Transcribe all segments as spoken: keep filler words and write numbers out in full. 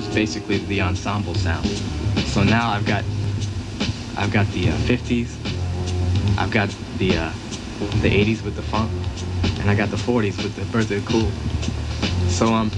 basically the ensemble sound. So now I've got I've got the uh, fifties, I've got the uh, the eighties with the funk, and I got the forties with the Birthday Cool. So um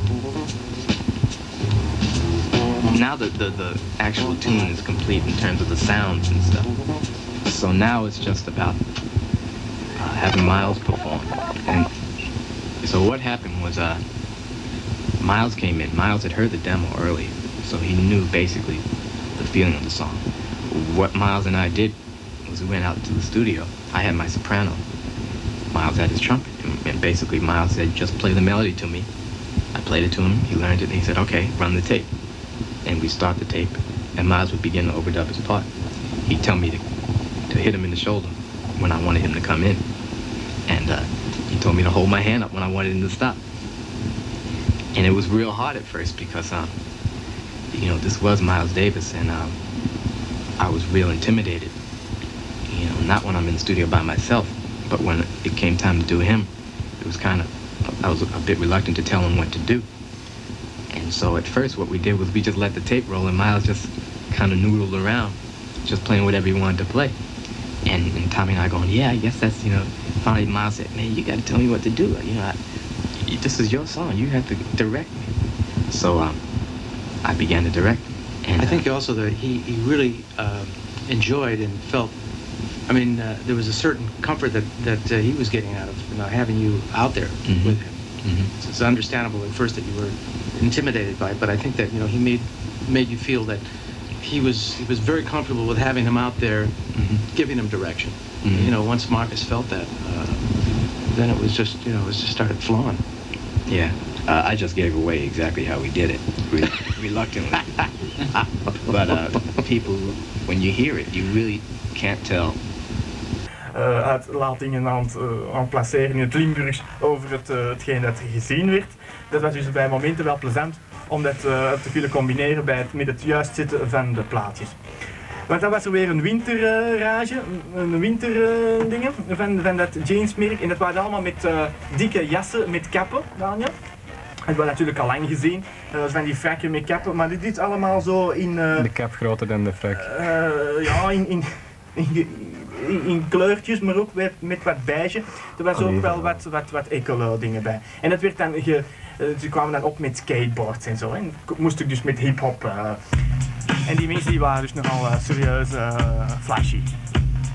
now the, the the actual tune is complete in terms of the sounds and stuff. So now it's just about uh, having Miles perform. And so what happened was uh Miles came in. Miles had heard the demo early, so he knew basically the feeling of the song. What Miles and I did was we went out to the studio. I had my soprano. Miles had his trumpet, and, and basically Miles said, just play the melody to me. I played it to him, he learned it, and he said, okay, run the tape. And we start the tape, and Miles would begin to overdub his part. He'd tell me to, to hit him in the shoulder when I wanted him to come in. And uh, he told me to hold my hand up when I wanted him to stop. And it was real hard at first because, um, you know, this was Miles Davis, and um, I was real intimidated. You know, not when I'm in the studio by myself, but when it came time to do him, it was kind of, I was a bit reluctant to tell him what to do. And so at first what we did was we just let the tape roll, and Miles just kind of noodled around, just playing whatever he wanted to play. And, and Tommy and I going, yeah, I guess that's, you know, finally Miles said, man, you got to tell me what to do. You know, I, this is your song. You have to direct me. So um, I began to direct. And I think uh, also that he, he really uh, enjoyed and felt, I mean, uh, there was a certain comfort that, that uh, he was getting out of, you know, having you out there mm-hmm. with him. Mm-hmm. So it's understandable at first that you were intimidated by it, but I think that, you know, he made made you feel that he was he was very comfortable with having him out there, mm-hmm. giving him direction. Mm-hmm. You know, once Marcus felt that, uh, then it was just, you know, it was just started flowing. Yeah, uh, I just gave away exactly how we did it, re- reluctantly. But uh, people, when you hear it, you really can't tell. Uh, uitlatingen aan het, uh, aan het placeren in het Limburgs over het, uh, hetgeen dat er gezien werd. Dat was dus bij momenten wel plezant om dat uh, te kunnen combineren bij het, met het juist zitten van de plaatjes. Want dan was er weer een winterrage, uh, een winterdingen uh, van, van dat jeansmerk. En dat waren allemaal met uh, dikke jassen met kappen, Daniel. Dat hebben we natuurlijk al lang gezien, uh, van die frakken met kappen, maar dit is allemaal zo in... Uh, de kap groter dan de frak. Uh, ja, in, in, in, in, in kleurtjes, maar ook met, met wat beige. Er was ook wel wat, wat, wat ecolo dingen bij. En dat werd dan ge, uh, ze kwamen dan op met skateboards en zo. En moest ik dus met hip-hop. Uh, en die mensen die waren dus nogal uh, serieus uh, flashy.